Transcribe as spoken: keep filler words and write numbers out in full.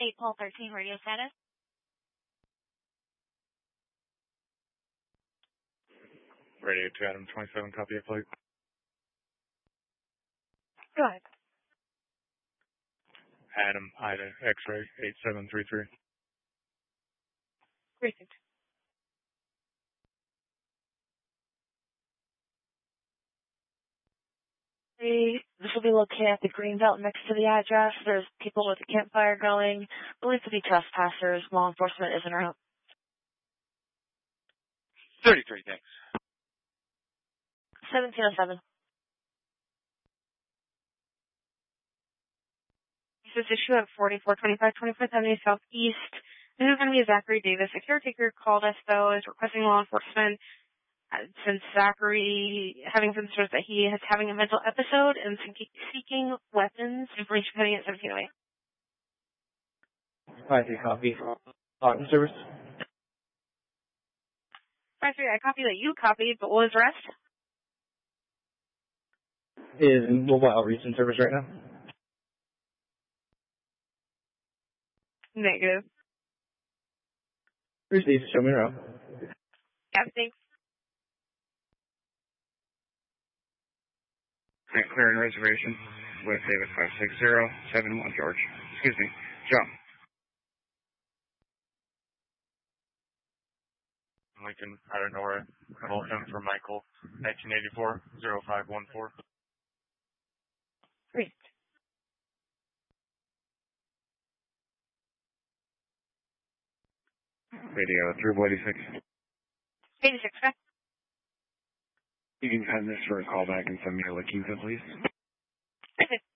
eight Paul thirteen, radio status. Radio to Adam twenty-seven, copy of flight. Go ahead. Adam, Ida, X-ray, eight seven three three. Received. This will be located at the green belt next to the address. There's people with a campfire going. Believed to be trespassers. Law enforcement is en route. thirty-three, thanks. seventeen oh seven. This is issue at forty-four twenty-five twenty-fifth Avenue Southeast. This is going to be Zachary Davis. A caretaker called us, though, is requesting law enforcement uh, since Zachary having concerns that he is having a mental episode and seeking weapons. Information pending at seventeen oh eight. five three, copy. Login service. five three, I copy that you copied, but what was the rest? Is mobile outreach in service right now? Negative. Received. Show me around. Yeah, thanks. Grant clearing reservation. West Davis five six zero seven one, George. Excuse me. Jump. Lincoln, out of Nora, Vulcan for Michael, nineteen eighty-four, oh five one four. Great. Radio through eighty-six. eighty-six, okay? You can send this for a callback and send me a Lakiza, please. Okay.